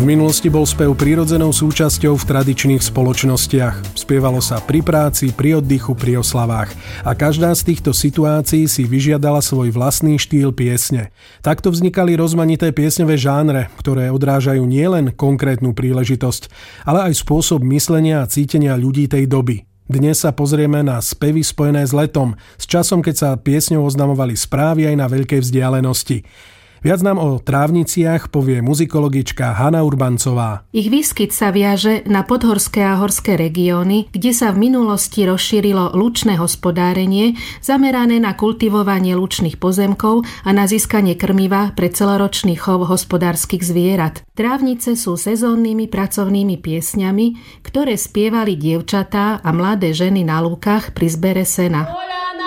V minulosti bol spev prirodzenou súčasťou v tradičných spoločnostiach. Spievalo sa pri práci, pri oddychu, pri oslavách. A každá z týchto situácií si vyžiadala svoj vlastný štýl piesne. Takto vznikali rozmanité piesňové žánre, ktoré odrážajú nielen konkrétnu príležitosť, ale aj spôsob myslenia a cítenia ľudí tej doby. Dnes sa pozrieme na spevy spojené s letom, s časom, keď sa piesňou oznamovali správy aj na veľkej vzdialenosti. Viac nám o trávniciach povie muzikologička Hana Urbancová. Ich výskyt sa viaže na podhorské a horské regióny, kde sa v minulosti rozšírilo lučné hospodárenie, zamerané na kultivovanie lučných pozemkov a na získanie krmiva pre celoročný chov hospodárskych zvierat. Trávnice sú sezónnymi pracovnými piesňami, ktoré spievali dievčatá a mladé ženy na lúkach pri zbere sena.